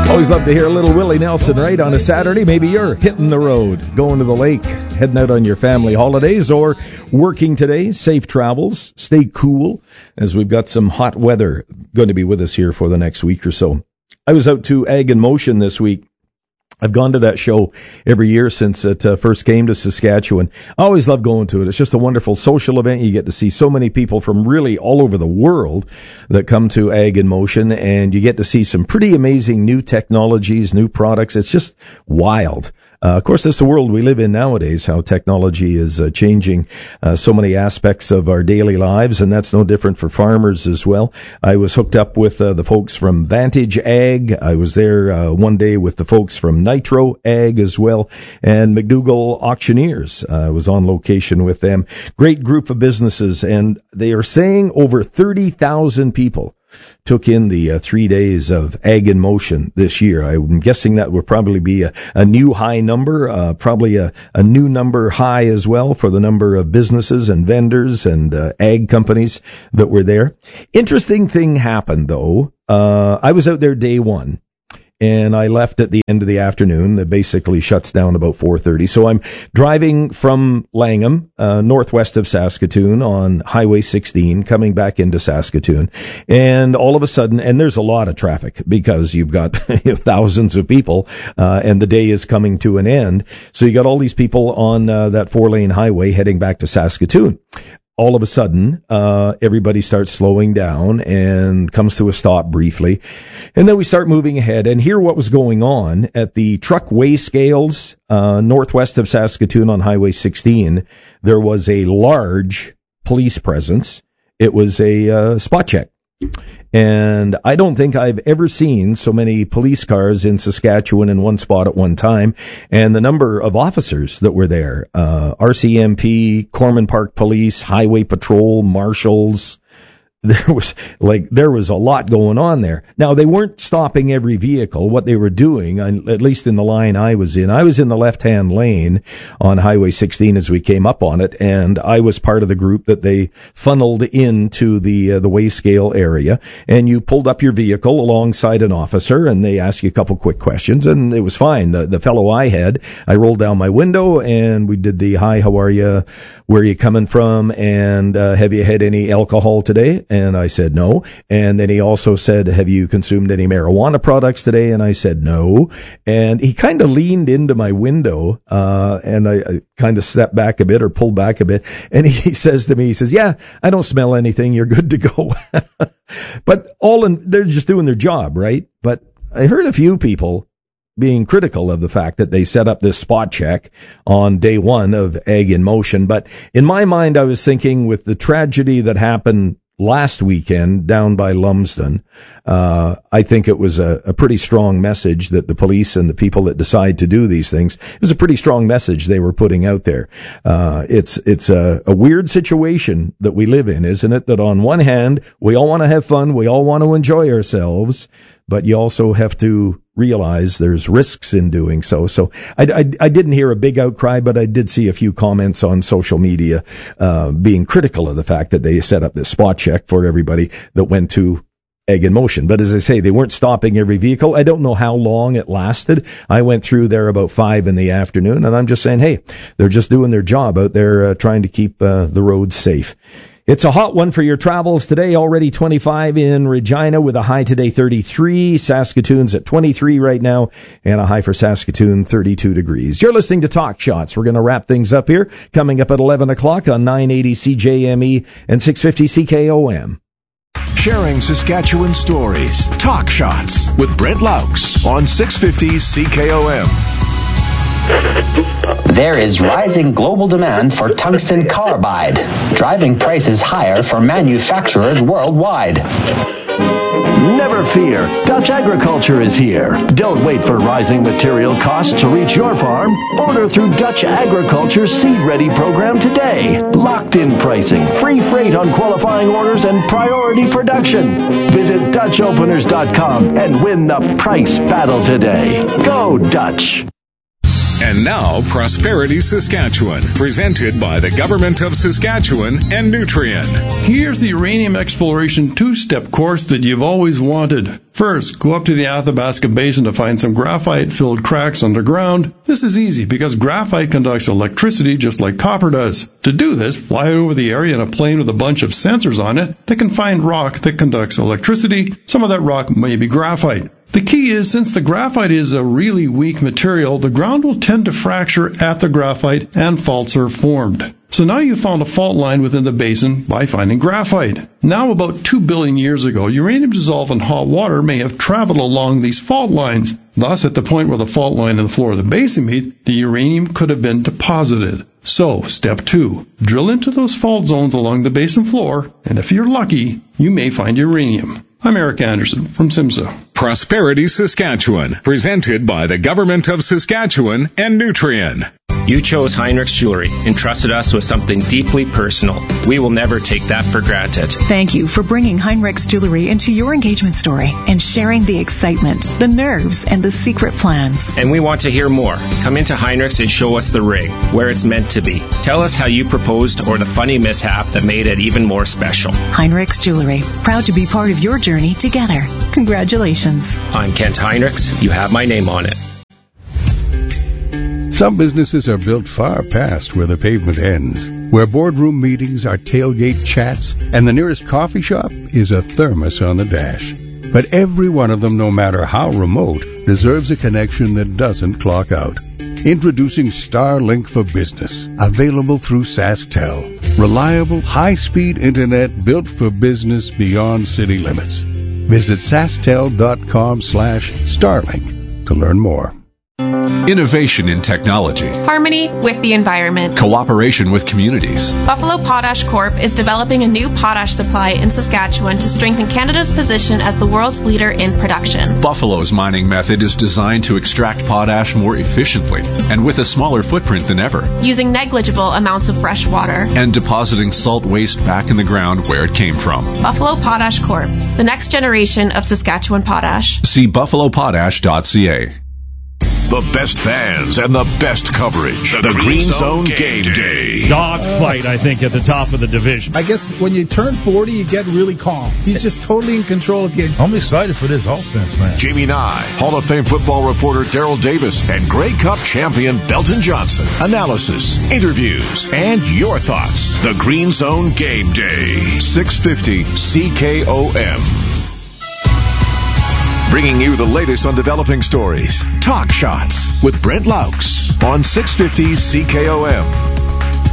Always love to hear a little Willie Nelson, right? On a Saturday, maybe you're hitting the road, going to the lake, heading out on your family holidays, or working today. Safe travels. Stay cool, as we've got some hot weather going to be with us here for the next week or so. I was out to Ag in Motion this week. I've gone to that show every year since it first came to Saskatchewan. I always love going to it. It's just a wonderful social event. You get to see so many people from really all over the world that come to Ag in Motion, and you get to see some pretty amazing new technologies, new products. It's just wild. Of course, that's the world we live in nowadays, how technology is changing so many aspects of our daily lives, and that's no different for farmers as well. I was hooked up with the folks from Vantage Ag. I was there one day with the folks from Nitro Ag as well, and McDougall Auctioneers. I was on location with them. Great group of businesses, and they are saying over 30,000 people took in the 3 days of Ag in Motion this year. I'm guessing that would probably be a new high number, probably a new number high as well for the number of businesses and vendors and ag companies that were there. Interesting thing happened, though. I was out there day one, and I left at the end of the afternoon. That basically shuts down about 4:30. So I'm driving from Langham, northwest of Saskatoon, on Highway 16, coming back into Saskatoon. And all of a sudden, and there's a lot of traffic because you've got thousands of people, and the day is coming to an end. So you got all these people on that 4-lane highway heading back to Saskatoon. All of a sudden, everybody starts slowing down and comes to a stop briefly. And then we start moving ahead and hear what was going on at the truck weigh scales, northwest of Saskatoon on Highway 16. There was a large police presence. It was a spot check. And I don't think I've ever seen so many police cars in Saskatchewan in one spot at one time. And the number of officers that were there, RCMP, Corman Park Police, Highway Patrol, marshals, there was a lot going on there. Now, they weren't stopping every vehicle. What they were doing, at least in the line I was in the left-hand lane on Highway 16 as we came up on it, and I was part of the group that they funneled into the weigh scale area. And you pulled up your vehicle alongside an officer, and they asked you a couple quick questions, and it was fine. The fellow I rolled down my window, and we did the, hi, how are you? Where are you coming from? And have you had any alcohol today? And I said no. And then he also said, have you consumed any marijuana products today? And I said no. And he kind of leaned into my window, and I kind of stepped back a bit or pulled back a bit. And he says to me, he says, yeah, I don't smell anything. You're good to go. But they're just doing their job, right? But I heard a few people being critical of the fact that they set up this spot check on day one of Ag in Motion. But in my mind, I was thinking with the tragedy that happened last weekend down by Lumsden, I think it was a pretty strong message that the police and the people that decide to do these things, it was a pretty strong message they were putting out there. It's a weird situation that we live in, isn't it? That on one hand, we all want to have fun, we all want to enjoy ourselves, but you also have to realize there's risks in doing so. So I didn't hear a big outcry, but I did see a few comments on social media being critical of the fact that they set up this spot check for everybody that went to Ag in Motion. But as I say, they weren't stopping every vehicle. I don't know how long it lasted. I went through there about 5 p.m, and I'm just saying, hey, they're just doing their job out there trying to keep the roads safe. It's a hot one for your travels today. Already 25 in Regina with a high today 33. Saskatoon's at 23 right now, and a high for Saskatoon 32 degrees. You're listening to Talk Shots. We're going to wrap things up here. Coming up at 11 o'clock on 980 CJME and 650 CKOM. Sharing Saskatchewan stories. Talk Shots with Brent Laux on 650 CKOM. There is rising global demand for tungsten carbide, driving prices higher for manufacturers worldwide. Never fear, Dutch Agriculture is here. Don't wait for rising material costs to reach your farm. Order through Dutch Agriculture's Seed Ready program today. Locked-in pricing, free freight on qualifying orders, and priority production. Visit DutchOpeners.com and win the price battle today. Go Dutch! And now, Prosperity Saskatchewan, presented by the Government of Saskatchewan and Nutrien. Here's the uranium exploration two-step course that you've always wanted. First, go up to the Athabasca Basin to find some graphite-filled cracks underground. This is easy because graphite conducts electricity just like copper does. To do this, fly over the area in a plane with a bunch of sensors on it that can find rock that conducts electricity. Some of that rock may be graphite. The key is, since the graphite is a really weak material, the ground will tend to fracture at the graphite and faults are formed. So now you've found a fault line within the basin by finding graphite. Now, about 2 billion years ago, uranium dissolved in hot water may have traveled along these fault lines. Thus, at the point where the fault line and the floor of the basin meet, the uranium could have been deposited. So, step 2, drill into those fault zones along the basin floor, and if you're lucky, you may find uranium. I'm Eric Anderson from SIMSA. Prosperity Saskatchewan, presented by the Government of Saskatchewan and Nutrien. You chose Heinrichs Jewelry and trusted us with something deeply personal. We will never take that for granted. Thank you for bringing Heinrichs Jewelry into your engagement story and sharing the excitement, the nerves, and the secret plans. And we want to hear more. Come into Heinrichs and show us the ring, where it's meant to be. Tell us how you proposed or the funny mishap that made it even more special. Heinrichs Jewelry, proud to be part of your journey together. Congratulations. I'm Kent Heinrichs. You have my name on it. Some businesses are built far past where the pavement ends, where boardroom meetings are tailgate chats, and the nearest coffee shop is a thermos on the dash. But every one of them, no matter how remote, deserves a connection that doesn't clock out. Introducing Starlink for Business, available through SaskTel. Reliable, high-speed internet built for business beyond city limits. Visit SaskTel.com/Starlink to learn more. Innovation in technology. Harmony with the environment. Cooperation with communities. Buffalo Potash Corp. is developing a new potash supply in Saskatchewan to strengthen Canada's position as the world's leader in production. Buffalo's mining method is designed to extract potash more efficiently and with a smaller footprint than ever. Using negligible amounts of fresh water. And depositing salt waste back in the ground where it came from. Buffalo Potash Corp. The next generation of Saskatchewan potash. See buffalopotash.ca. The best fans and the best coverage. The Green Zone Game Day. Dogfight, I think, at the top of the division. I guess when you turn 40, you get really calm. He's just totally in control of the game. I'm excited for this offense, man. Jamie Nye, Hall of Fame football reporter Daryl Davis, and Grey Cup champion Belton Johnson. Analysis, interviews, and your thoughts. The Green Zone Game Day. 650 CKOM. Bringing you the latest on developing stories. Talk Shots with Brent Laux on 650 CKOM.